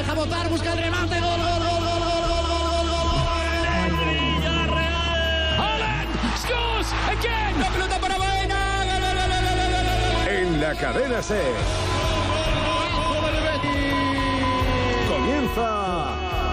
deja botar, busca el remate, gol. Villarreal. Haaland scores again. La pelota para Baena. En la cadena SER. Comienza.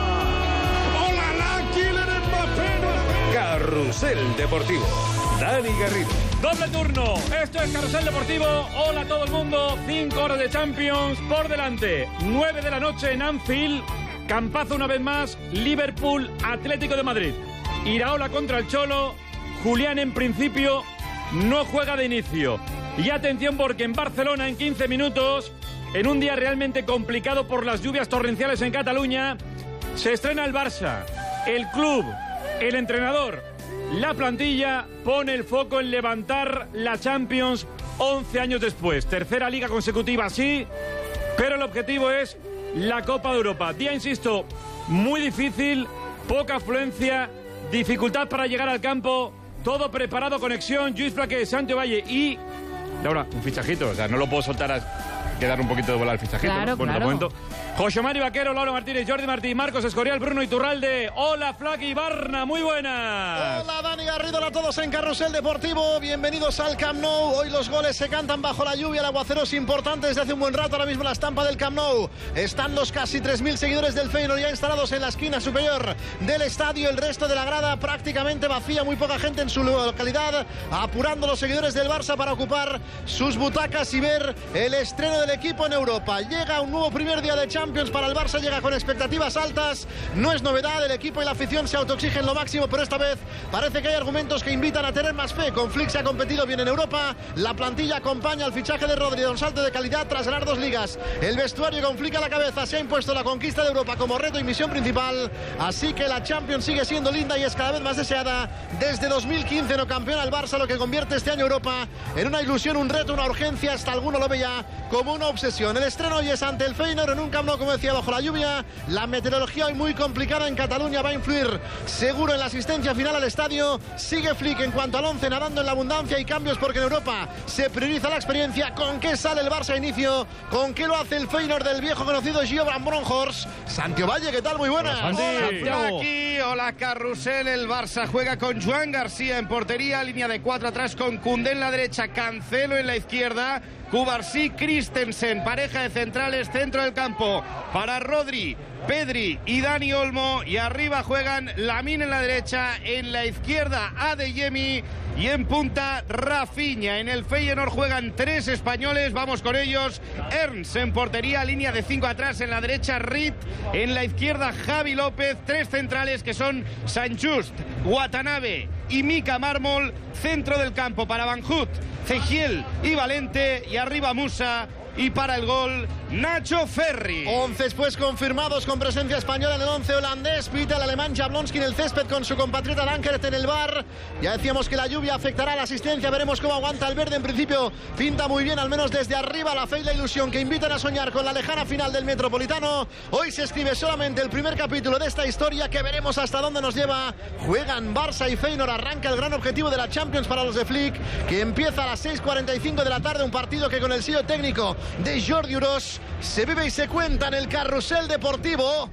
Carrusel Deportivo. Dani Garrido. Doble turno. Esto es Carrusel Deportivo. Hola a todo el mundo. 5 horas de Champions por delante. 9 de la noche en Anfield. Campazo una vez más. Liverpool, Atlético de Madrid. Iraola contra el Cholo. Julián en principio no juega de inicio. Y atención porque en Barcelona en 15 minutos, en un día realmente complicado por las lluvias torrenciales en Cataluña, se estrena el Barça. El club, el entrenador, la plantilla pone el foco en levantar la Champions 11 años después. Tercera liga consecutiva, sí, pero el objetivo es la Copa de Europa. Día, insisto, muy difícil, poca afluencia, dificultad para llegar al campo, todo preparado, conexión, Lluís Flaque, Santiago Valle y... Ahora, un fichajito, o sea, no lo puedo soltar que dar un poquito de bola al fichajito. Claro, ¿no? Bueno, claro. Lo comento. José Mari Vaquero, Laura Martínez, Jordi Martí, Marcos Escorial, Bruno Iturralde. Hola, Flaky Barna, muy buenas. Hola, Dani Garrido, hola a todos en Carrusel Deportivo. Bienvenidos al Camp Nou. Hoy los goles se cantan bajo la lluvia. El aguacero es importante desde hace un buen rato. Ahora mismo la estampa del Camp Nou. Están los casi 3.000 seguidores del Feyenoord ya instalados en la esquina superior del estadio. El resto de la grada prácticamente vacía. Muy poca gente en su localidad. Apurando los seguidores del Barça para ocupar sus butacas y ver el estreno del equipo en Europa. Llega un nuevo primer día de Champions para el Barça, llega con expectativas altas, no es novedad, el equipo y la afición se autoexigen lo máximo, pero esta vez parece que hay argumentos que invitan a tener más fe. Con Flick se ha competido bien en Europa, la plantilla acompaña al fichaje de Rodri, un salto de calidad tras ganar 2 ligas. El vestuario con Flick a la cabeza se ha impuesto la conquista de Europa como reto y misión principal, así que la Champions sigue siendo linda y es cada vez más deseada. Desde 2015 no campeona el Barça, lo que convierte este año Europa en una ilusión, un reto, una urgencia, hasta alguno lo ve ya como una obsesión. El estreno hoy es ante el Feyenoord en un Camp Nou, como decía, bajo la lluvia. La meteorología hoy muy complicada en Cataluña va a influir seguro en la asistencia final al estadio. Sigue Flick en cuanto al 11, nadando en la abundancia y cambios porque en Europa se prioriza la experiencia. ¿Con qué sale el Barça a inicio? ¿Con qué lo hace el Feyenoord del viejo conocido Gio Bronkhorst? Santiago Valle, ¿qué tal? Muy buenas. Hola, Flaki. Hola, Carrusel. El Barça juega con Joan García en portería, línea de 4 atrás con Koundé en la derecha, Cancelo en la izquierda, Cubarsí, Christensen, pareja de centrales, centro del campo para Rodri, Pedri y Dani Olmo, y arriba juegan Lamine en la derecha, en la izquierda Adeyemi y en punta Rafinha. En el Feyenoord juegan 3 españoles, vamos con ellos. Ernst en portería, línea de 5 atrás, en la derecha Reed, en la izquierda Javi López, 3 centrales que son Sanchust, Watanabe y Mika Mármol, centro del campo para Van Hout, Cegiel y Valente, y arriba Musa, y para el gol Nacho Ferri. 11 después confirmados con presencia española en el 11 holandés. Pita el alemán Jablonski en el césped con su compatriota Dankert en el bar. Ya decíamos que la lluvia afectará a la asistencia, veremos cómo aguanta el verde. En principio pinta muy bien, al menos desde arriba, la fe y la ilusión que invitan a soñar con la lejana final del Metropolitano. Hoy se escribe solamente el primer capítulo de esta historia que veremos hasta dónde nos lleva. Juegan Barça y Feyenoord, arranca el gran objetivo de la Champions para los de Flick, que empieza a las 6:45 de la tarde, un partido que con el sello técnico de Jordi Uros se vive y se cuenta en el Carrusel Deportivo.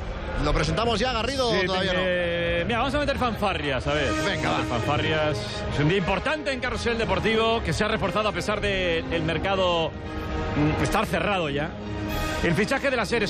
Lo presentamos ya, Garrido, sí, todavía no. Mira, vamos a meter fanfarrias, a ver. Venga, va. Fanfarrias. Es un día importante en Carrusel Deportivo, que se ha reforzado a pesar del mercado estar cerrado ya. El fichaje de la SER es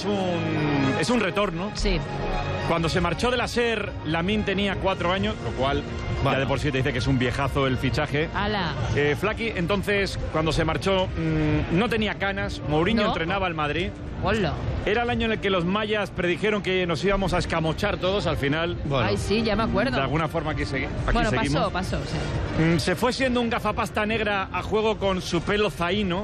un retorno. Sí. Cuando se marchó de la SER, Lamine tenía 4 años, lo cual ya de por sí te dice que es un viejazo el fichaje. ¡Hala! Flaky, entonces, cuando se marchó, no tenía canas. Mourinho entrenaba al Madrid. ¡Hola! Era el año en el que los mayas predijeron que nos íbamos a escamochar todos. Al final, Ay, sí, ya me acuerdo. de alguna forma aquí Bueno, seguimos. pasó, sí. Se fue siendo un gafapasta negra a juego con su pelo zaino.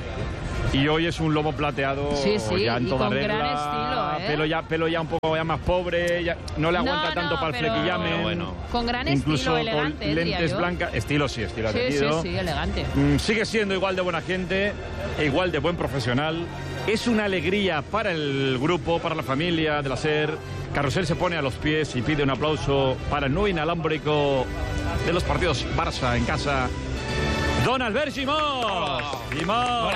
Y hoy es un lobo plateado, sí, ya en y toda con regla, gran estilo, pelo ya un poco ya más pobre, ya no le aguanta tanto para el flequillame. Bueno. Con gran incluso estilo, elegante, con lentes blancas, estilo sí, atendido. sí, elegante. Sigue siendo igual de buena gente, e igual de buen profesional. Es una alegría para el grupo, para la familia de la SER. Carrusel se pone a los pies y pide un aplauso para el nuevo inalámbrico de los partidos Barça en casa. Don Albert Gimós. Hola,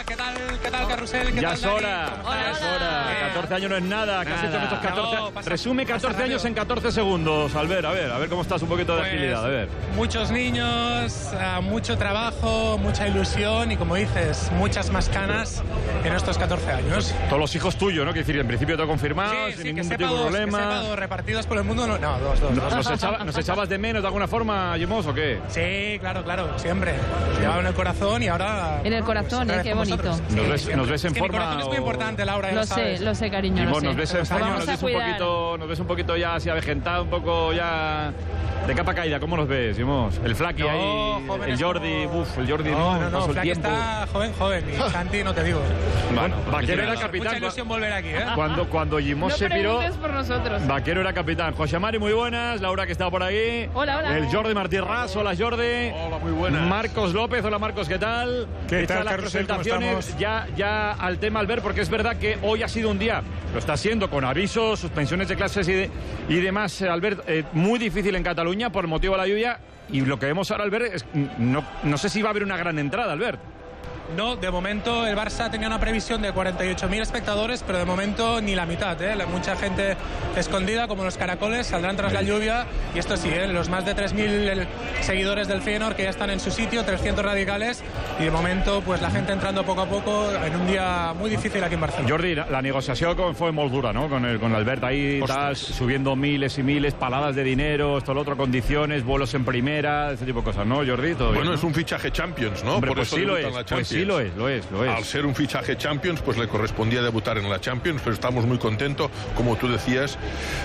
¿qué tal Carrusel? ¿Qué Ya tal, es Dani? hora, ya es hora. 14 años no es nada. ¿Qué has hecho en estos 14? No, pasa- Resume 14 años en 14 segundos, Albert. A ver cómo estás un poquito de Pues, agilidad. A ver. Muchos niños, mucho trabajo, mucha ilusión y, como dices, muchas más canas en estos 14 años. Todos los hijos tuyos, ¿no? Que decir, en principio todo confirmado, sin que ningún sepa tipo de dos, problema. que sepa dos, repartidos por el mundo. No, dos. ¿Nos echabas de menos de alguna forma, Jimos, o qué? Sí, claro, siempre. Llevaba en el corazón y ahora... En el corazón, pues, qué con bonito. vosotros. ¿Nos ves en Es que mi forma corazón es muy o- importante, Laura, ya Lo sé, cariño, Jimos, lo sé. ¿nos ves en forma? Vamos a cuidar. Nos ves un poquito ya así avejentado, un poco ya de capa caída. ¿Cómo nos ves, Jimos? El Flaki No, ahí, jóvenes el Jordi, como- el Jordi no, pasó el Flaky tiempo. está joven, y Santi no te digo. Bueno, Vaquero era Mucha capitán. ilusión volver aquí, ¿eh? Cuando Jimos No se piró, preguntes por nosotros. Vaquero era capitán. José Mari, muy buenas. Laura, que está por ahí. Hola. El Jordi Martí Ras, hola Jordi. Hola, muy buenas. Marcos López, hola Marcos, ¿qué tal? ¿Qué Hechas tal, las Carrusel? ¿Cómo presentaciones, estamos? ya al tema, Albert, porque es verdad que hoy ha sido un día, lo está siendo, con avisos, suspensiones de clases y demás, Albert, muy difícil en Cataluña por motivo de la lluvia. Y lo que vemos ahora, Albert, es no sé si va a haber una gran entrada, Albert. No, de momento el Barça tenía una previsión de 48.000 espectadores, pero de momento ni la mitad, ¿eh? Mucha gente escondida, como los caracoles, saldrán tras la lluvia. Y esto sí, los más de 3.000 seguidores del Feyenoord que ya están en su sitio, 300 radicales. Y de momento, pues la gente entrando poco a poco en un día muy difícil aquí en Barcelona. Jordi, la negociación fue muy dura, ¿no? Con Albert ahí, tal, subiendo miles y miles, paladas de dinero, esto, lo otro, condiciones, vuelos en primera, ese tipo de cosas, ¿no, Jordi? ¿Todo bien, Bueno, no? es un fichaje Champions, ¿no? Hombre, Por pues eso sí lo debuta es, en la pues Champions. sí lo es. Al ser un fichaje Champions, pues le correspondía debutar en la Champions, pero estamos muy contentos, como tú decías,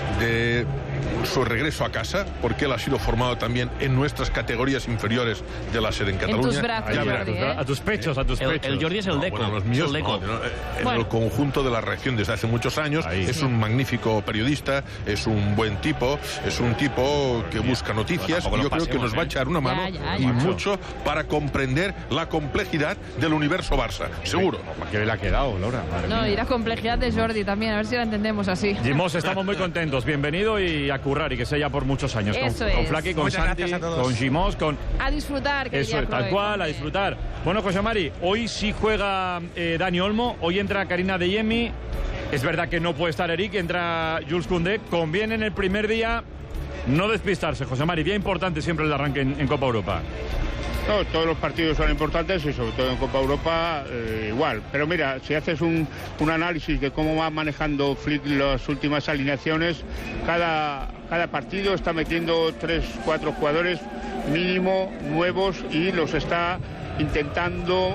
de su regreso a casa, porque él ha sido formado también en nuestras categorías inferiores de la SER en Cataluña. tus brazos, Ahí, Jordi, ¿eh? a tus pechos. El Jordi es el Deco. Bueno, los es míos el Deco. no, en Bueno. el conjunto de la reacción desde hace muchos años. Ahí. Es un magnífico periodista, es un buen tipo, es un tipo que busca noticias y yo creo que nos va a echar una mano Ya, y macho. mucho para comprender la complejidad del universo Barça, seguro. ¿Qué le ha quedado, Laura? Madre No, mía. y la complejidad de Jordi también, a ver si la entendemos así. Jimos, estamos muy contentos. Bienvenido y a currar y que sea ya por muchos años. Eso Con es. Flaky, con Muchas Santi, gracias a todos. con Jimos, con... A disfrutar, que Eso diría es, tal Chloe, cual, a hombre. disfrutar. Bueno, José Mari, hoy sí juega Dani Olmo, hoy entra Karina Adeyemi. Es verdad que no puede estar Eric, entra Jules Koundé. Conviene en el primer día no despistarse, José Mari. Día importante siempre el arranque en Copa Europa. No, todos los partidos son importantes y sobre todo en Copa Europa igual. Pero mira, si haces un análisis de cómo va manejando Flick las últimas alineaciones, cada partido está metiendo 3-4 jugadores mínimo nuevos y los está intentando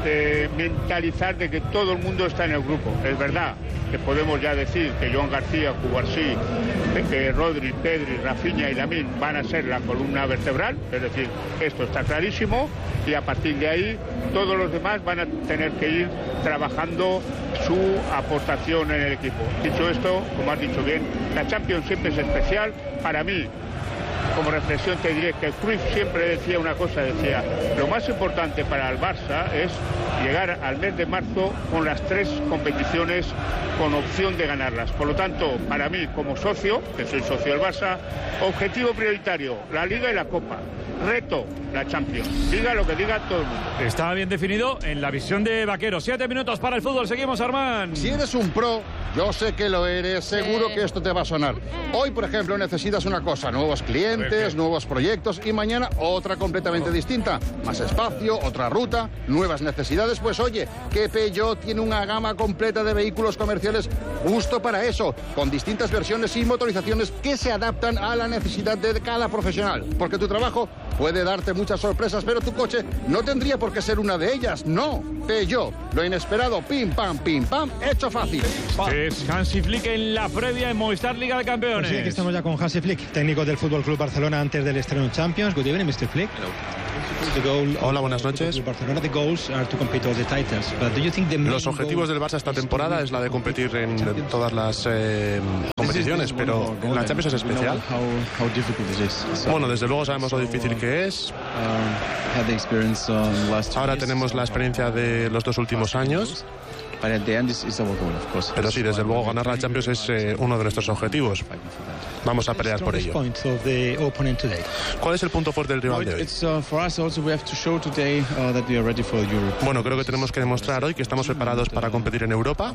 mentalizar de que todo el mundo está en el grupo. Es verdad que podemos ya decir que Joan García, Cubarsí, que Rodri, Pedri, Rafinha y Lamine van a ser la columna vertebral, es decir, esto está clarísimo y a partir de ahí todos los demás van a tener que ir trabajando su aportación en el equipo. Dicho esto, como has dicho bien, la Champions siempre es especial. Para mí, como reflexión te diré que Cruyff siempre decía una cosa, decía, lo más importante para el Barça es llegar al mes de marzo con las 3 competiciones con opción de ganarlas. Por lo tanto, para mí como socio, que soy socio del Barça, objetivo prioritario, la Liga y la Copa. Reto, la Champions. Diga lo que diga todo el mundo. Está bien definido en la visión de Vaquero. 7 minutos para el fútbol. Seguimos, Armán. Si eres un pro, yo sé que lo eres, seguro que esto te va a sonar. Hoy, por ejemplo, necesitas una cosa, nuevos clientes, nuevos proyectos y mañana otra completamente distinta. Más espacio, otra ruta, nuevas necesidades. Pues oye, que Peugeot tiene una gama completa de vehículos comerciales justo para eso, con distintas versiones y motorizaciones que se adaptan a la necesidad de cada profesional. Porque tu trabajo puede darte muchas sorpresas, pero tu coche no tendría por qué ser una de ellas. No, Peugeot, lo inesperado, pim pam, hecho fácil. Es Hansi Flick en la previa en Movistar Liga de Campeones. Pues sí, aquí estamos ya con Hansi Flick, técnico del Fútbol Club Barcelona antes del estreno en Champions. Good evening, Mr. Flick. Hola, buenas noches. Los objetivos del Barça esta temporada es la de competir en todas las competiciones, pero en la Champions es especial. Bueno, desde luego sabemos lo difícil que es. Ahora tenemos la experiencia de los 2 últimos años. Pero sí, desde luego ganar la Champions es uno de nuestros objetivos. Vamos a pelear por ello. ¿Cuál es el punto fuerte del rival de hoy? Bueno, creo que tenemos que demostrar hoy que estamos preparados para competir en Europa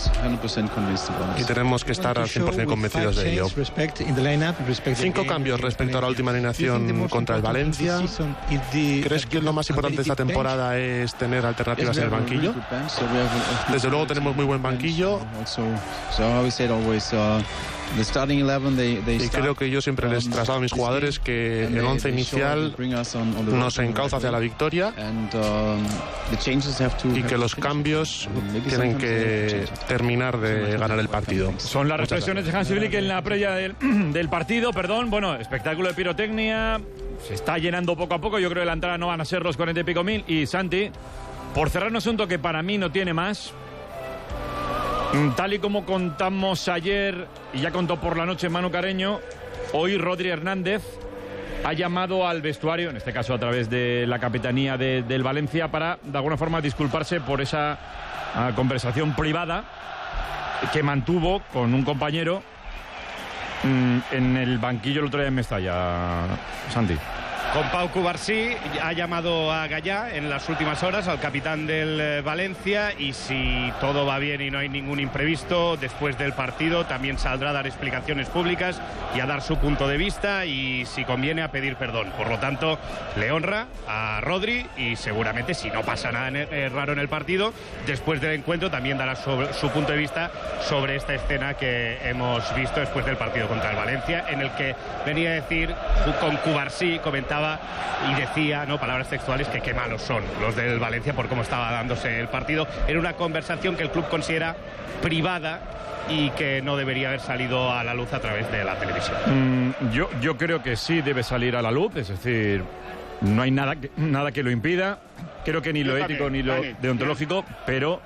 y tenemos que estar al 100% convencidos de ello. 5 cambios respecto a la última alineación contra el Valencia. ¿Crees que lo más importante de esta temporada es tener alternativas en el banquillo? Desde luego tenemos muy buen banquillo. Y creo que yo siempre les traslado a mis jugadores que el 11 inicial nos encauza hacia la victoria y que los cambios tienen que terminar de ganar el partido. Son las reflexiones de Hansi Flick en la previa del partido. Bueno, espectáculo de pirotecnia. Se está llenando poco a poco. Yo creo que la entrada no van a ser los 40 y pico mil. Y Santi, por cerrar un asunto que para mí no tiene más, tal y como contamos ayer, y ya contó por la noche Manu Carreño, hoy Rodri Hernández ha llamado al vestuario, en este caso a través de la capitanía del Valencia, para de alguna forma disculparse por esa conversación privada que mantuvo con un compañero en el banquillo el otro día en Mestalla, Santi. Con Pau Cubarsí ha llamado a Gallá en las últimas horas, al capitán del Valencia, y si todo va bien y no hay ningún imprevisto, después del partido también saldrá a dar explicaciones públicas y a dar su punto de vista y, si conviene, a pedir perdón. Por lo tanto, le honra a Rodri y seguramente, si no pasa nada raro en el partido, después del encuentro también dará su punto de vista sobre esta escena que hemos visto después del partido contra el Valencia, en el que venía a decir, con Cubarsí comentaba y decía, palabras textuales, que qué malos son los del Valencia por cómo estaba dándose el partido. Era una conversación que el club considera privada y que no debería haber salido a la luz a través de la televisión. Yo creo que sí debe salir a la luz, es decir, no hay nada que lo impida. Creo que ni lo ético ni lo deontológico, pero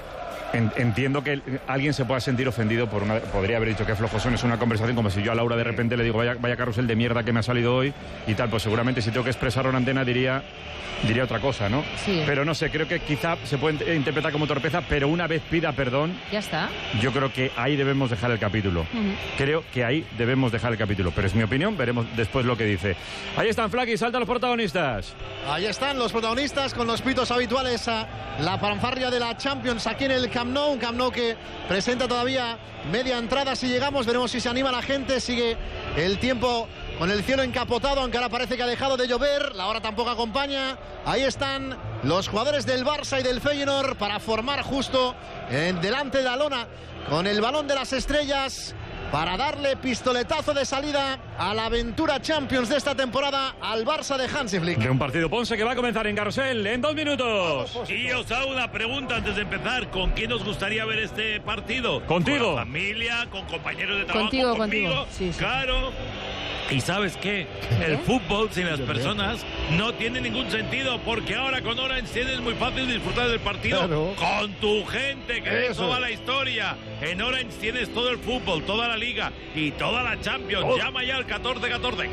entiendo que alguien se pueda sentir ofendido por podría haber dicho que flojos son. Es una conversación como si yo a Laura de repente le digo vaya carrusel de mierda que me ha salido hoy y tal. Pues seguramente si tengo que expresarlo en antena diría otra cosa, ¿no? Sí. Pero no sé, creo que quizá se puede interpretar como torpeza, pero una vez pida perdón, ya está. Yo creo que ahí debemos dejar el capítulo. Creo que ahí debemos dejar el capítulo, pero es mi opinión, veremos después lo que dice. Ahí están, Flaky, saltan los protagonistas. Ahí están los protagonistas con los pitos habituales a la fanfarria de la Champions aquí en el Camp Nou, un Camp Nou que presenta todavía media entrada. Si llegamos, veremos si se anima la gente. Sigue el tiempo con el cielo encapotado, aunque ahora parece que ha dejado de llover. La hora tampoco acompaña. Ahí están los jugadores del Barça y del Feyenoord para formar justo delante de la lona con el balón de las estrellas, para darle pistoletazo de salida a la aventura Champions de esta temporada al Barça de Hansi Flick. De un partido Ponce que va a comenzar en Carrusel en 2 minutos. Y os hago una pregunta antes de empezar. ¿Con quién os gustaría ver este partido? Contigo. ¿Con la familia? ¿Con compañeros de trabajo? Contigo. Sí. Claro. Y ¿sabes qué? El fútbol sin las personas no tiene ningún sentido, porque ahora con Orange tienes muy fácil disfrutar del partido con tu gente, que de eso va la historia. En Orange tienes todo el fútbol, toda la Liga y toda la Champions. Llama ya al 1414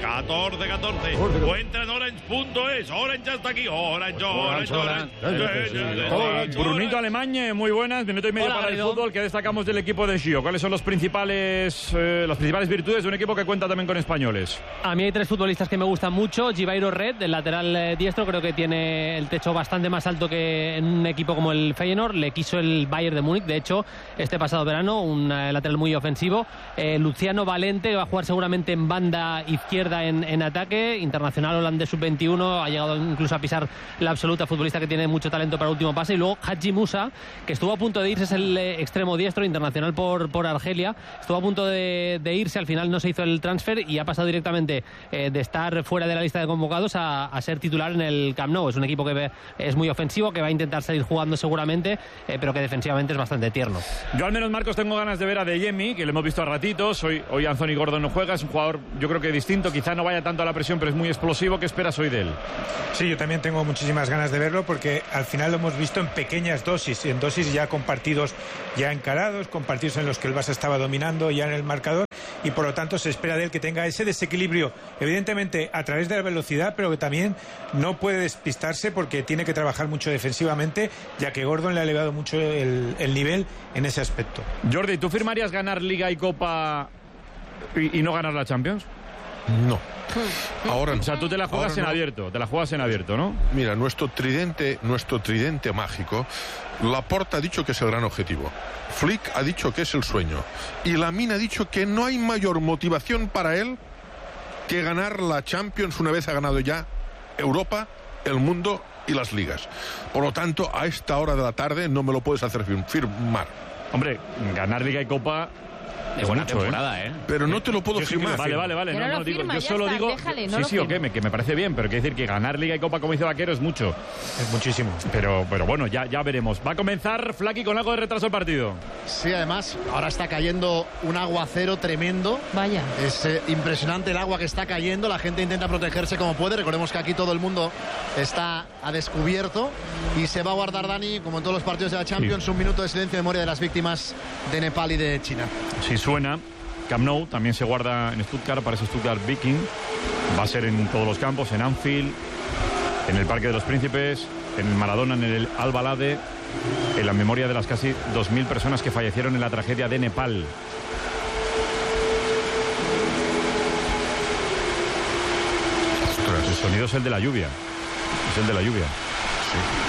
o entra en orange.es. Orange hasta aquí. Orange. Brunito Alemán, muy buenas. Minuto y medio para el fútbol. ¿Qué destacamos del equipo de Gio? ¿Cuáles son las principales virtudes de un equipo que cuenta también con españoles? A mí hay 3 futbolistas que me gustan mucho. Givairo Red, el lateral diestro, creo que tiene el techo bastante más alto que en un equipo como el Feyenoord. Le quiso el Bayern de Múnich, de hecho, este pasado verano, un lateral muy ofensivo. Luciano Valente va a jugar seguramente en banda izquierda en ataque. Internacional holandés sub-21, ha llegado incluso a pisar la absoluta, futbolista que tiene mucho talento para el último pase. Y luego Hadji Musa, que estuvo a punto de irse, es el extremo diestro, internacional por Argelia. Estuvo a punto de irse, al final no se hizo el transfer y ha pasado directamente de estar fuera de la lista de convocados a ser titular en el Camp Nou. Es un equipo que es muy ofensivo, que va a intentar salir jugando seguramente, pero que defensivamente es bastante tierno. Yo al menos, Marcos, tengo ganas de ver a Adeyemi, que lo hemos visto a ratitos. Hoy Anthony Gordon no juega, es un jugador yo creo que distinto, quizá no vaya tanto a la presión, pero es muy explosivo. ¿Qué esperas hoy de él? Sí, yo también tengo muchísimas ganas de verlo, porque al final lo hemos visto en pequeñas dosis, ya con partidos ya encarados, con partidos en los que el Barça estaba dominando ya en el marcador, y por lo tanto se espera de él que tenga ese desequilibrio, evidentemente a través de la velocidad, pero que también no puede despistarse porque tiene que trabajar mucho defensivamente, ya que Gordon le ha elevado mucho el nivel en ese aspecto. Jordi, ¿tú firmarías ganar Liga y Copa y no ganar la Champions? No. Ahora no. O sea, tú te la juegas en abierto, ¿no? Mira, nuestro tridente mágico, Laporta ha dicho que es el gran objetivo, Flick ha dicho que es el sueño y Lamine ha dicho que no hay mayor motivación para él que ganar la Champions una vez ha ganado ya Europa, el mundo y las ligas. Por lo tanto, a esta hora de la tarde no me lo puedes hacer firmar. Hombre, ganar Liga y Copa es buena temporada, ¿eh? Pero no te lo puedo firmar. Vale. No, digo, yo solo digo. Déjale, que me parece bien, pero quiere decir que ganar Liga y Copa, como dice Vaquero, es mucho. Es muchísimo. Pero bueno, ya veremos. Va a comenzar Flaky con algo de retraso el partido. Sí, además, ahora está cayendo un aguacero tremendo. Vaya. Es impresionante el agua que está cayendo. La gente intenta protegerse como puede. Recordemos que aquí todo el mundo está a descubierto. Y se va a guardar, Dani, como en todos los partidos de la Champions, un minuto de silencio en memoria de las víctimas de Nepal y de China. Si suena, Camp Nou también se guarda en Stuttgart, para ese Stuttgart Viking. Va a ser en todos los campos, en Anfield, en el Parque de los Príncipes, en el Maradona, en el Al-Balade, en la memoria de las casi 2.000 personas que fallecieron en la tragedia de Nepal. Ostras, el sonido es el de la lluvia. Es el de la lluvia. Sí.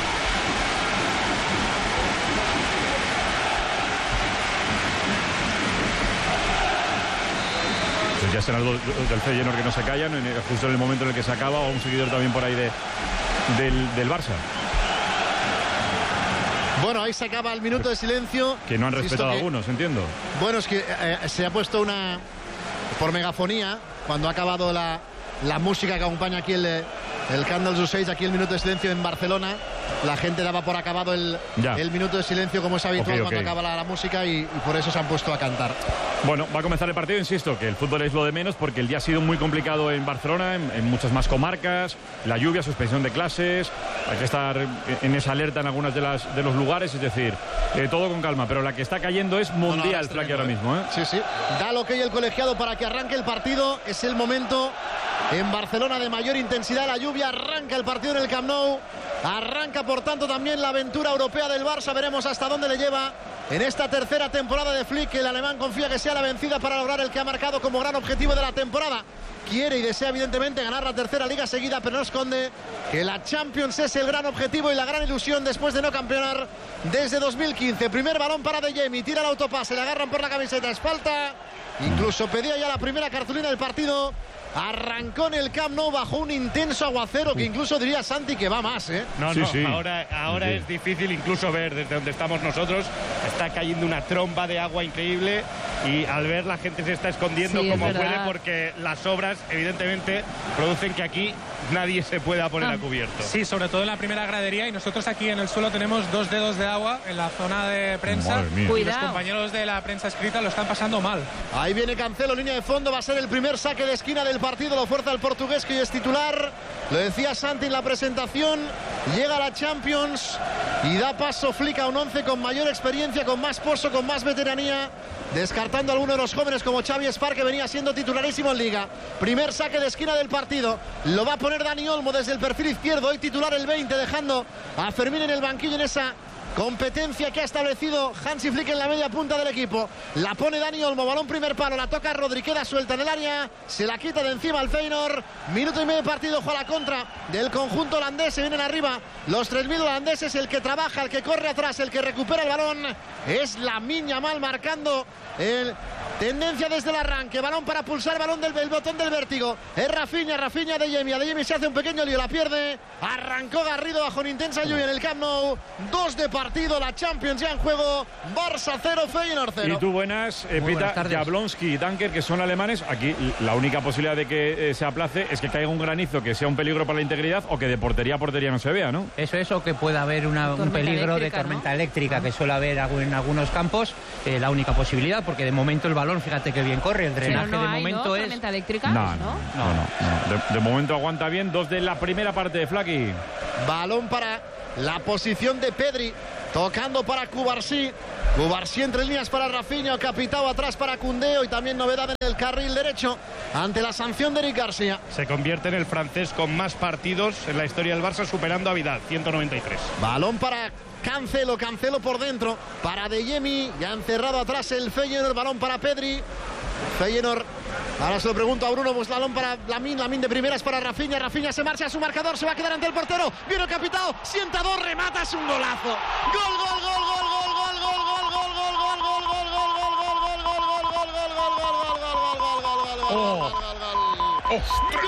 Ya serán los del Feyenoord que no se callan, justo en el momento en el que se acaba, o un seguidor también por ahí del Barça. Bueno, ahí se acaba el minuto de silencio. Que no han respetado algunos, entiendo. Bueno, es que se ha puesto una por megafonía, cuando ha acabado la música que acompaña aquí el Candles to Sage, aquí el minuto de silencio en Barcelona. La gente daba por acabado el minuto de silencio, como es habitual cuando acaba la música, y por eso se han puesto a cantar. Bueno, va a comenzar el partido, insisto, que el fútbol es lo de menos, porque el día ha sido muy complicado en Barcelona, en muchas más comarcas, la lluvia, suspensión de clases, hay que estar en esa alerta en algunas de los lugares, es decir, todo con calma, pero la que está cayendo es mundial, Flaky, ahora mismo, ¿eh? Sí. Da lo que hay el colegiado para que arranque el partido, es el momento en Barcelona de mayor intensidad, la lluvia, arranca el partido en el Camp Nou, arranca por tanto también la aventura europea del Barça, veremos hasta dónde le lleva en esta tercera temporada de Flick, que el alemán confía que sea la vencida para lograr el que ha marcado como gran objetivo de la temporada. Quiere y desea evidentemente ganar la tercera liga seguida, pero no esconde que la Champions es el gran objetivo y la gran ilusión después de no campeonar desde 2015. Primer balón para De Jemi, tira el autopase, le agarran por la camiseta, es falta. Incluso pedía ya la primera cartulina del partido. Arrancó en el Camp Nou bajo un intenso aguacero que incluso diría Santi que va más, ¿eh? No, ahora es difícil incluso ver desde donde estamos nosotros. Está cayendo una tromba de agua increíble y al ver la gente se está escondiendo como puede, porque las obras evidentemente producen que aquí nadie se pueda poner a cubierto. Sí, sobre todo en la primera gradería, y nosotros aquí en el suelo tenemos 2 dedos de agua en la zona de prensa. Y los compañeros de la prensa escrita lo están pasando mal. Ahí viene Cancelo, línea de fondo, va a ser el primer saque de esquina del partido, lo fuerza el portugués, que hoy es titular. Lo decía Santi en la presentación, llega a la Champions y da paso Flick a un 11 con mayor experiencia, con más pozo, con más veteranía, descartando a alguno de los jóvenes como Xavi Espar, que venía siendo titularísimo en Liga. Primer saque de esquina del partido, lo va a poner Dani Olmo desde el perfil izquierdo, hoy titular el 20, dejando a Fermín en el banquillo en esa competencia que ha establecido Hansi Flick en la media punta del equipo. La pone Dani Olmo, balón primer palo, la toca Rodri, queda suelta en el área, se la quita de encima al Feyenoord. Minuto y medio de partido, juega la contra del conjunto holandés, se vienen arriba los 3.000 holandeses, el que trabaja, el que corre atrás, el que recupera el balón es Lamine Yamal, marcando el tendencia desde el arranque, balón para pulsar, balón del botón del vértigo, es Rafinha De Jemi se hace un pequeño lío, la pierde, arrancó Garrido bajo una intensa lluvia en el Camp Nou. 2 de partido, la Champions ya en juego, Barça 0, Feyenoord 0. Y tú buenas, Pita, Jablonski y Dunker, que son alemanes. Aquí la única posibilidad de que se aplace es que caiga un granizo que sea un peligro para la integridad, o que de portería a portería no se vea, ¿no? Eso es, o que pueda haber un peligro de tormenta eléctrica, que suele haber en algunos campos, la única posibilidad, porque de momento el balón, fíjate que bien corre, el drenaje de momento es... ¿Tormenta eléctrica? No. De momento aguanta bien. 2 de la primera parte de Flaky. Balón para la posición de Pedri, Tocando para Cubarsí. Cubarsí entre líneas para Rafinha. Capitao atrás para Koundé. Y también novedad en el carril derecho ante la sanción de Eric García. Se convierte en el francés con más partidos en la historia del Barça, superando a Vidal, 193. Balón para Cancelo por dentro. Para De Jemi. Ya encerrado atrás el Feyenoord. Balón para Pedri. Feyenoord. Ahora se lo pregunto a Bruno, pues balón para Lamine de primeras para Rafinha. Rafinha se marcha a su marcador, se va a quedar ante el portero. Viene el Capitao, sienta dos, remata, es un golazo. Gol, gol, gol, gol, gol, gol, gol, gol, gol, gol, gol, gol, gol, gol, gol, gol,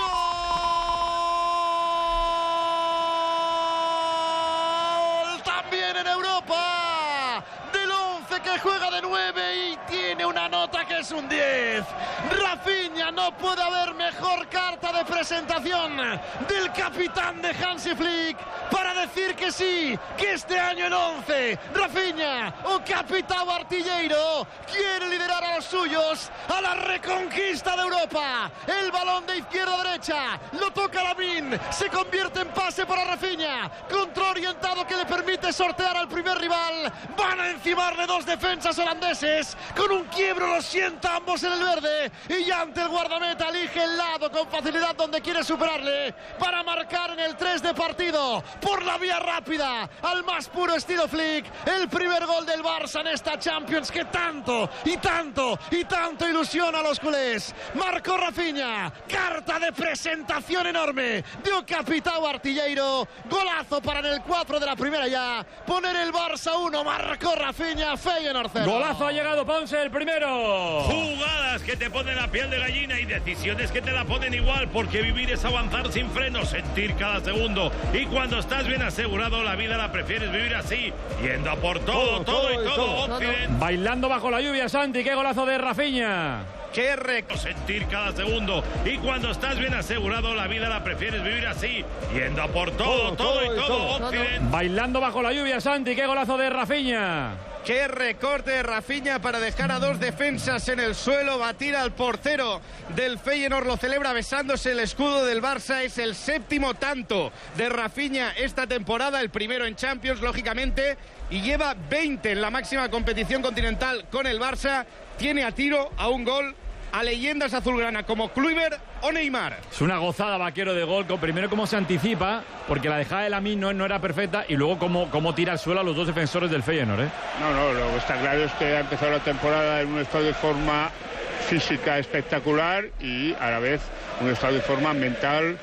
gol, también en Europa. Del 11 que juega de 9 y tiene una nota que es un 10. Rafinha, no puede haber mejor carta de presentación del capitán de Hansi Flick para decir que sí, que este año en 11 Rafinha, o Capitao Artilleiro, quiere liderar a los suyos a la reconquista de Europa. El balón de izquierda a derecha, lo toca Lamine, se convierte en pase para Rafinha, control orientado que le permite sortear al primer rival. Van a encimarle dos defensas holandeses, con un quiebro lo sienta ambos en el verde, y ya ante el guardameta elige el lado con facilidad donde quiere superarle para marcar en el 3 de partido por la vía rápida al más puro estilo Flick. El primer gol del Barça en esta Champions que tanto y tanto y tanto ilusiona a los culés. Marcó Rafinha, carta de presentación enorme de Capitao Artilleiro, golazo para en el 4 de la primera ya poner el Barça 1, marcó Rafinha, Feyenoord 0. Golazo, ha llegado Ponce, el primero. Jugadas que te ponen la piel de gallina y decisiones que te la ponen igual, porque vivir es avanzar sin freno, sentir cada segundo, y cuando estás bien asegurado la vida la prefieres vivir así, yendo a por todo. Occidente. Bailando bajo la lluvia, Santi, qué golazo de Rafinha. Qué rico sentir cada segundo, y cuando estás bien asegurado la vida la prefieres vivir así, yendo a por todo. Occidente. Bailando bajo la lluvia, Santi, qué golazo de Rafinha. Qué recorte de Rafinha para dejar a dos defensas en el suelo, batir al portero del Feyenoord, lo celebra besándose el escudo del Barça. Es el séptimo tanto de Rafinha esta temporada, el primero en Champions, lógicamente, y lleva 20 en la máxima competición continental con el Barça. Tiene a tiro a un gol a leyendas azulgrana como Kluivert o Neymar. Es una gozada, Vaquero, de gol. Primero cómo se anticipa, porque la dejada de Lamine no era perfecta, y luego cómo tira al suelo a los dos defensores del Feyenoord, ¿eh? No, lo que está claro es que ha empezado la temporada en un estado de forma física espectacular y a la vez un estado de forma mental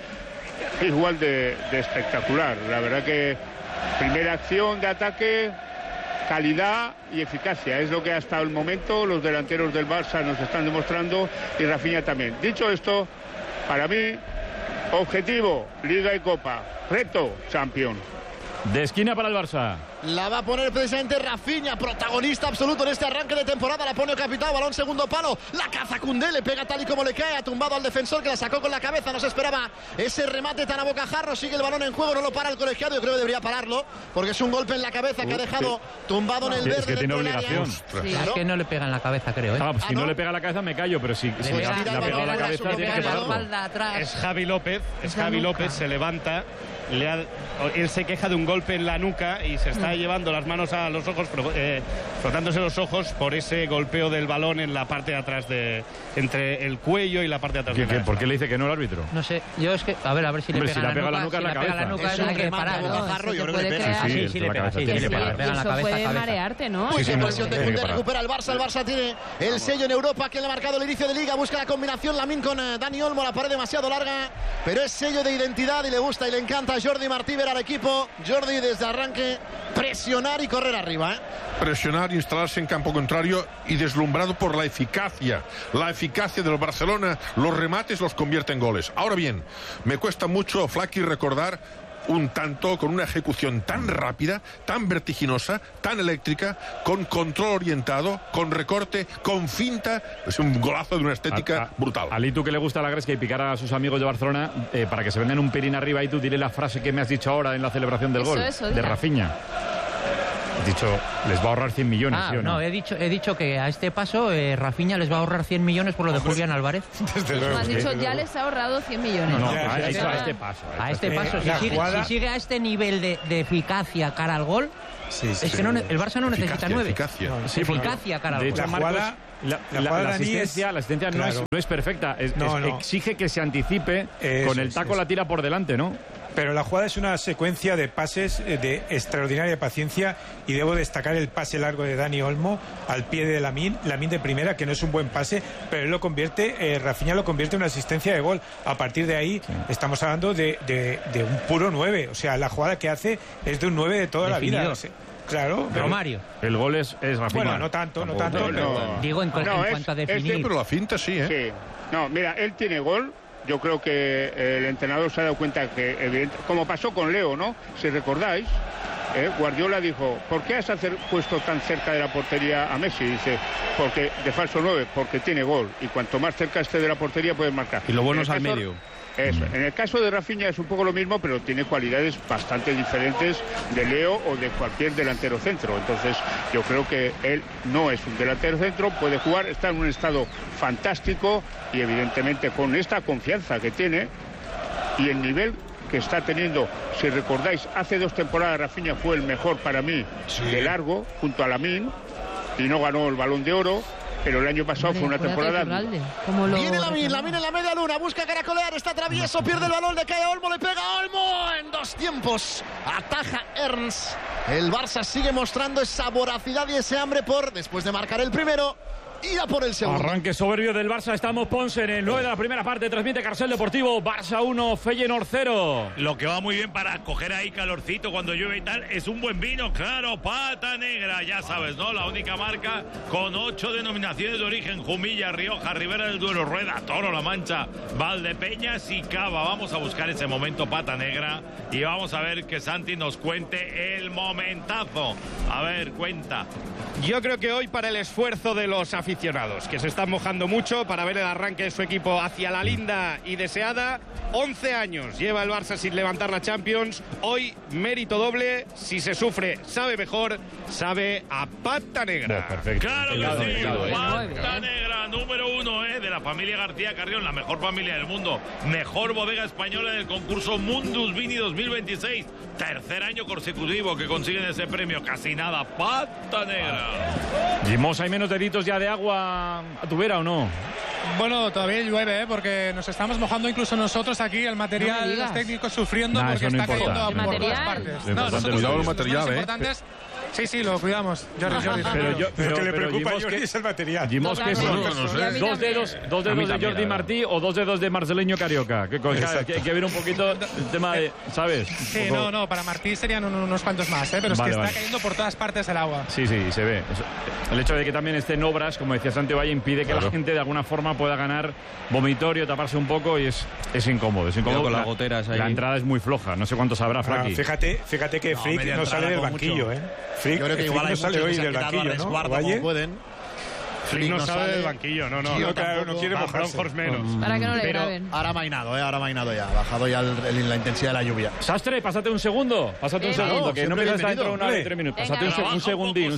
igual de espectacular. La verdad que primera acción de ataque, calidad y eficacia es lo que hasta el momento los delanteros del Barça nos están demostrando, y Rafinha también. Dicho esto, para mí, objetivo, Liga y Copa, reto, Champions. De esquina para el Barça. La va a poner precisamente Rafinha, protagonista absoluto en este arranque de temporada. La pone Capitao, balón segundo palo. La caza Koundé, le pega tal y como le cae. Ha tumbado al defensor que la sacó con la cabeza. No se esperaba ese remate tan a bocajarro. Sigue el balón en juego, no lo para el colegiado. Yo creo que debería pararlo, porque es un golpe en la cabeza que ha dejado tumbado en el verde. Es que tiene obligación. Sí, claro. Es que no le pega en la cabeza, creo, ¿eh? Si no le pega en la cabeza me callo, pero si le ha pegado en la cabeza tiene que pararlo. Es Javi López, se levanta. Él se queja de un golpe en la nuca y se está llevando las manos a los ojos, frotándose los ojos por ese golpeo del balón en la parte de atrás, entre el cuello y la parte de atrás. ¿Por qué le dice que no el árbitro? No sé, yo es que, a ver si le pega la nuca en la cabeza. Es hay que parar. Yo creo que le pega. Sí, le pega. Eso puede marearte, ¿no? Pues en posición de Koundé, recupera el Barça. El Barça tiene el sello en Europa que le ha marcado el inicio de Liga. Busca la combinación Lamine con Dani Olmo, la pared demasiado larga, pero es sello de identidad y le gusta y le encanta a Jordi Martí ver al equipo. Jordi desde arranque presionar y correr arriba, Presionar, instalarse en campo contrario, y deslumbrado por la eficacia del Barcelona. Los remates los convierte en goles. Ahora bien, me cuesta mucho, Flaky, recordar un tanto con una ejecución tan rápida, tan vertiginosa, tan eléctrica, con control orientado, con recorte, con finta. Es un golazo de una estética brutal. A Litu, que le gusta la gresca y picar a sus amigos de Barcelona, para que se vengan un pelín arriba, y tú dile la frase que me has dicho ahora en la celebración del gol, de Rafinha. Has dicho, les va a ahorrar 100 millones, ¿sí o no? No, he dicho que a este paso Rafinha les va a ahorrar 100 millones por lo de Julián Álvarez. Has dicho, ya les ha ahorrado 100 millones. No, a este paso. A este paso, si sigue a este nivel de eficacia cara al gol, es que el Barça no necesita 9. Eficacia cara al gol. De hecho, la asistencia no es perfecta. Exige que se anticipe con el taco la tira por delante, ¿no? Pero la jugada es una secuencia de pases de extraordinaria paciencia y debo destacar el pase largo de Dani Olmo al pie de Lamine de primera, que no es un buen pase, pero él lo convierte, Rafinha lo convierte en una asistencia de gol. A partir de ahí estamos hablando de un puro 9, o sea, la jugada que hace es de un 9 de toda la vida. Claro, Romario. El gol es Rafinha. Bueno, no tanto. Digo, en cuanto a definir. Pero la finta sí, Sí. No, mira, él tiene gol. Yo creo que el entrenador se ha dado cuenta que, como pasó con Leo, ¿no? Si recordáis, Guardiola dijo, ¿por qué has puesto tan cerca de la portería a Messi? Dice, porque de falso 9, porque tiene gol. Y cuanto más cerca esté de la portería, puede marcar. Y lo bueno es al medio. Eso. En el caso de Rafinha es un poco lo mismo, pero tiene cualidades bastante diferentes de Leo o de cualquier delantero centro. Entonces yo creo que él no es un delantero centro, puede jugar, está en un estado fantástico y evidentemente con esta confianza que tiene y el nivel que está teniendo. Si recordáis, hace 2 temporadas Rafinha fue el mejor para mí de largo, junto a Lamine, y no ganó el Balón de Oro. Pero el año pasado fue una temporada... Viene Lamine en la media luna, busca caracolear, está travieso, pierde el balón, le cae a Olmo, le pega a Olmo en 2 tiempos. Ataja Ernst. El Barça sigue mostrando esa voracidad y ese hambre por, después de marcar el primero, ir a por el segundo. Arranque soberbio del Barça, estamos Ponce en el 9 de la primera parte, transmite Carrusel Deportivo, Barça 1, Feyenoord 0. Lo que va muy bien para coger ahí calorcito cuando llueve y tal es un buen vino, claro, Pata Negra, ya sabes, ¿no? La única marca con 8 denominaciones de origen: Jumilla, Rioja, Ribera del Duero, Rueda, Toro, La Mancha, Valdepeñas y Cava. Vamos a buscar ese momento Pata Negra y vamos a ver que Santi nos cuente el momentazo. A ver, cuenta. Yo creo que hoy, para el esfuerzo de los aficionados, que se están mojando mucho para ver el arranque de su equipo hacia la linda y deseada, 11 años lleva el Barça sin levantar la Champions. Hoy mérito doble, si se sufre sabe mejor, sabe a Pata Negra. Perfecto. Claro que sí, Pata Negra, número 1 de la familia García Carrión, la mejor familia del mundo, mejor bodega española del concurso Mundus Vini 2026, 3er año consecutivo que consiguen ese premio, casi nada, Pata Negra. Jimos, ¿hay menos deditos ya de agua a tu vera o no? Bueno, todavía llueve, porque nos estamos mojando incluso nosotros aquí, el material, los técnicos sufriendo porque está cayendo por todas partes. Cuidado el material, Sí, lo cuidamos. Jordi. Pero lo que le preocupa a Jordi es el material. Jimos, ¿qué son? ¿Dos dedos de Jordi Martí o 2 dedos de Marceleño Carioca? Hay que ver un poquito el tema de, ¿sabes? Sí, no, para Martí serían unos cuantos más, pero es que está cayendo por todas partes el agua. Sí, se ve. El hecho de que también estén obras, como decía Santi Valle, impide que la gente de alguna forma pueda ganar vomitorio, taparse un poco y es incómodo. Con las goteras ahí. La entrada es muy floja, no sé cuánto sabrá Fraki. Fíjate que Frick no sale del banquillo, Frick, yo creo que igual no sale hoy del banquillo, ¿no? Como pueden. Flick no sale del banquillo, no quiere mojarse. menos. Para que no le graben. Ahora ha mainado ya, ha bajado ya la intensidad de la lluvia. Sastre, pásate un segundo, que no me das dentro de una de 3 minutos. Pásate un segundín.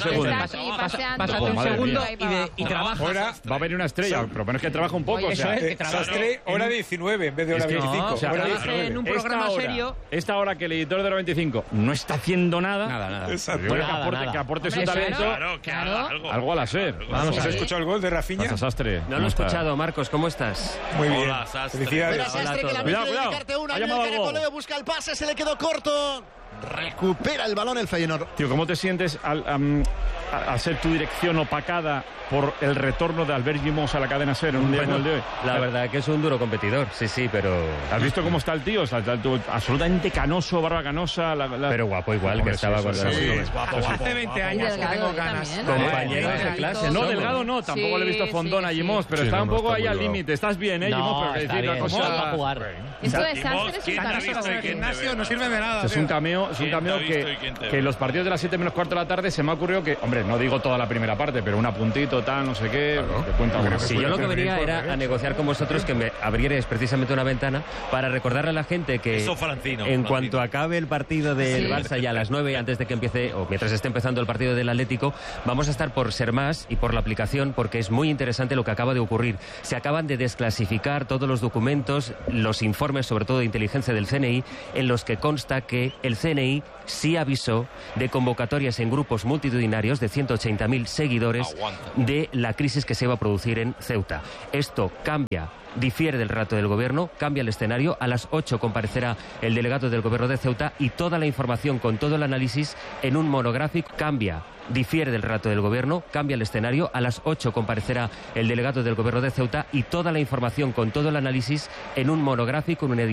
Pásate un segundo y trabaja. Va a venir una estrella, pero es que trabaja un poco. Sastre, hora 19 en vez de hora 25. En un programa serio. Esta hora que el editor de hora 25 no está haciendo nada. Exacto. Que aporte su talento. Algo al hacer. Vamos a ver. ¿Has escuchado el gol de Rafinha? Sastre. No lo he escuchado, Marcos, ¿cómo estás? Muy bien. Hola, Sastre. Felicidades. Sastre, que la cuidado. Ha llamado Caracoleo, busca el pase, se le quedó corto. Recupera el balón el Feyenoord. Tío, ¿cómo te sientes al ser tu dirección opacada por el retorno de Albert Jimos a la cadena SER en un día como el de hoy? La verdad que es un duro competidor, sí, pero... ¿Has visto cómo está el tío? Está absolutamente canoso, barba canosa. Pero guapo igual, que estaba... Guapo. Hace 20 años que tengo ganas. Compañero de clase. No, delgado no, tampoco le he visto fondón a Jimos, pero está un poco ahí al límite. Estás bien, Jimos, pero está bien, la cosa... va a jugar. Esto de Sastre es un ¿Quién te ha canazo. visto y El quién te gimnasio ve? no sirve de nada. Es un cameo cameo que los partidos de las 7 menos cuarto de la tarde se me ha ocurrido que, hombre, no digo toda la primera parte, pero un apuntito, tal, no sé qué, te cuenta. Si yo lo que venía era a negociar con vosotros que me abrierais precisamente una ventana para recordarle a la gente que en cuanto acabe el partido del Barça ya a las 9, antes de que empiece, o mientras esté empezando el partido del Atlético, vamos a estar por Ser Más y por la aplicación, porque es muy interesante lo que acaba de ocurrir. Se acaban de desclasificar todos los documentos, los informes, sobre todo de inteligencia del CNI, en los que consta que el CNI sí avisó de convocatorias en grupos multitudinarios de 180.000 seguidores de la crisis que se iba a producir en Ceuta. Esto cambia, difiere del relato del gobierno, cambia el escenario. A las 8 comparecerá el delegado del gobierno de Ceuta y toda la información con todo el análisis en un monográfico. Cambia, difiere del relato del gobierno, cambia el escenario. A las 8 comparecerá el delegado del gobierno de Ceuta y toda la información con todo el análisis en un monográfico, en una edición